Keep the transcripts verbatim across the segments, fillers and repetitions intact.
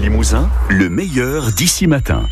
Limousin, le meilleur d'ici matin.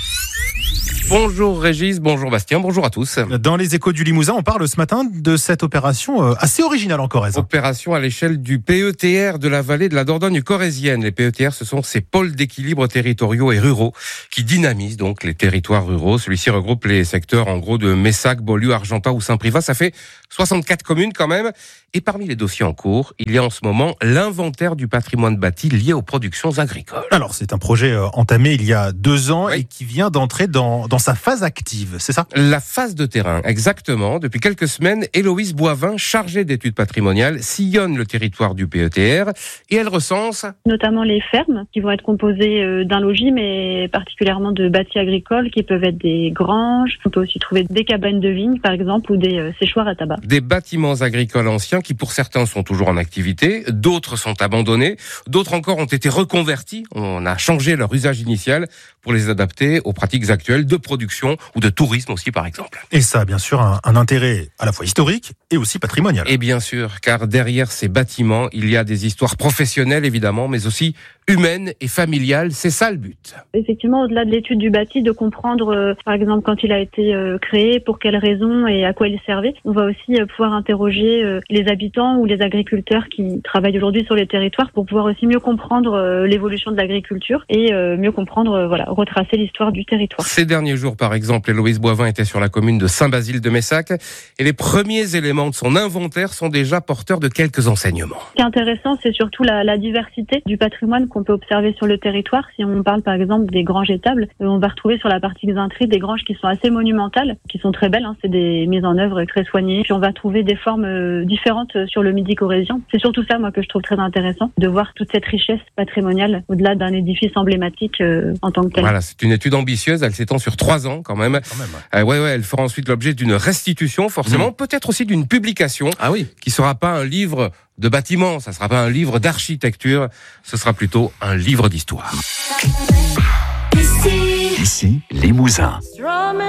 Bonjour Régis, bonjour Bastien, bonjour à tous. Dans les Échos du Limousin, on parle ce matin de cette opération assez originale en Corrèze. Opération à l'échelle du P E T R de la vallée de la Dordogne corrézienne. Les P E T R, ce sont ces pôles d'équilibre territoriaux et ruraux qui dynamisent donc les territoires ruraux. Celui-ci regroupe les secteurs en gros de Messac, Beaulieu, Argentat ou Saint-Privat. Ça fait soixante-quatre communes quand même. Et parmi les dossiers en cours, il y a en ce moment l'inventaire du patrimoine bâti lié aux productions agricoles. Alors c'est un projet entamé il y a deux ans oui. et qui vient d'entrer dans, dans sa phase active, c'est ça ? La phase de terrain, exactement. Depuis quelques semaines, Héloïse Boivin, chargée d'études patrimoniales, sillonne le territoire du P E T R et elle recense notamment les fermes qui vont être composées d'un logis, mais particulièrement de bâtis agricoles qui peuvent être des granges. On peut aussi trouver des cabanes de vigne, par exemple, ou des séchoirs à tabac. Des bâtiments agricoles anciens qui, pour certains, sont toujours en activité, d'autres sont abandonnés, d'autres encore ont été reconvertis. On a changé leur usage initial pour les adapter aux pratiques actuelles de production ou de tourisme aussi, par exemple. Et ça a bien sûr un, un intérêt à la fois historique et aussi patrimonial. Et bien sûr, car derrière ces bâtiments, il y a des histoires professionnelles, évidemment, mais aussi humaines et familiales. C'est ça le but. Effectivement, au-delà de l'étude du bâti, de comprendre, euh, par exemple, quand il a été euh, créé, pour quelles raisons et à quoi il servait. On va aussi euh, pouvoir interroger euh, les habitants ou les agriculteurs qui travaillent aujourd'hui sur les territoires pour pouvoir aussi mieux comprendre euh, l'évolution de l'agriculture et euh, mieux comprendre, euh, voilà, retracer l'histoire du territoire. Ces derniers jours, par exemple, Héloïse Boivin était sur la commune de Saint-Basile de Messac et les premiers éléments de son inventaire sont déjà porteurs de quelques enseignements. Ce qui est intéressant, c'est surtout la, la diversité du patrimoine qu'on peut observer sur le territoire. Si on parle par exemple des granges étables, on va retrouver sur la partie Xaintré des granges qui sont assez monumentales, qui sont très belles, hein, c'est des mises en œuvre très soignées. Puis on va trouver des formes différentes sur le Midi corrézien. C'est surtout ça, moi, que je trouve très intéressant, de voir toute cette richesse patrimoniale au-delà d'un édifice emblématique euh, en tant que tel. Voilà, c'est une étude ambitieuse, elle s'étend sur trois ans quand même. Quand même ouais. Euh, ouais, ouais, elle fera ensuite l'objet d'une restitution, forcément, mmh. peut-être aussi d'une publication, ah oui. qui sera pas un livre de bâtiment, ça sera pas un livre d'architecture, ce sera plutôt un livre d'histoire. Ici, Limousin.